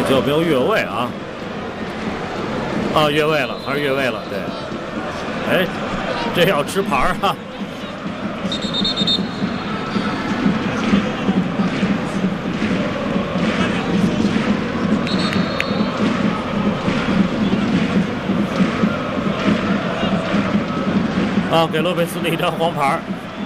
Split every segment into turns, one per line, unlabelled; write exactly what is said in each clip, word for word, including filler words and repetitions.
球有没有越位啊？啊，越位了，还是越位了？对，哎，这要吃牌儿啊！啊，给洛佩斯的一张黄牌。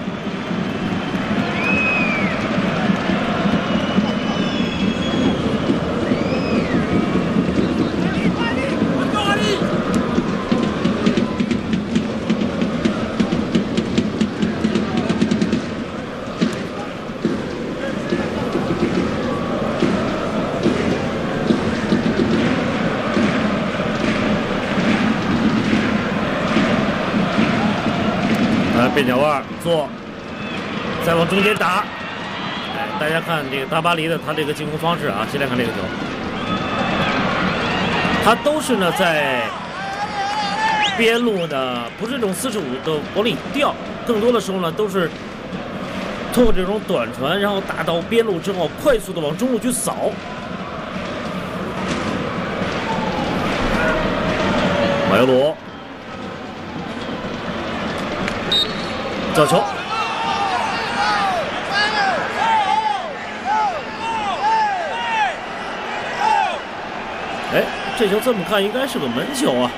变脚腕做，再往中间打。哎，大家看这个大巴黎的他这个进攻方式啊，先来看这个球，他都是呢在边路呢，不是这种四十五的往里吊，更多的时候呢都是通过这种短传，然后打到边路之后，快速的往中路去扫。马尤罗。 角球，哎，这球这么看应该是个门球啊。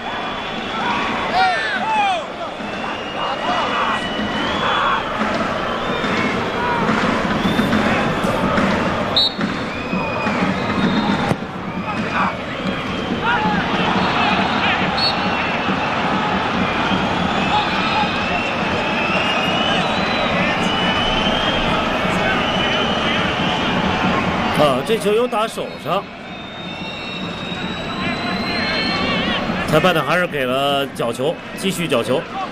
啊，这球有打手上，裁判呢还是给了角球，继续角球。